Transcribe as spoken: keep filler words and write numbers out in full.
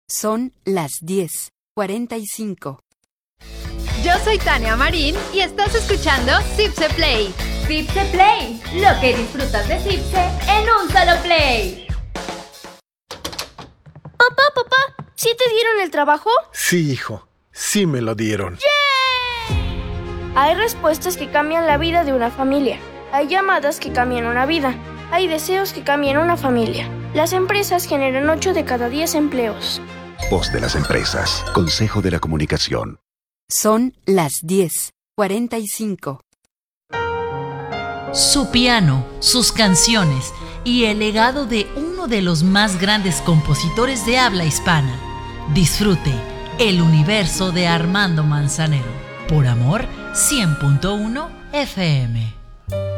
Son las diez cuarenta y cinco. Yo soy Tania Marín y estás escuchando Zipse Play. Zipse Play, lo que disfrutas de Zipse en un solo play. Papá, papá, ¿sí te dieron el trabajo? Sí, hijo, sí me lo dieron. ¡Yay! Hay respuestas que cambian la vida de una familia. Hay llamadas que cambian una vida. Hay deseos que cambian una familia. Las empresas generan ocho de cada diez empleos. Voz de las empresas. Consejo de la Comunicación. Son las diez cuarenta y cinco. Su piano, sus canciones y el legado de uno de los más grandes compositores de habla hispana. Disfrute El universo de Armando Manzanero. Por Amor cien punto uno F M.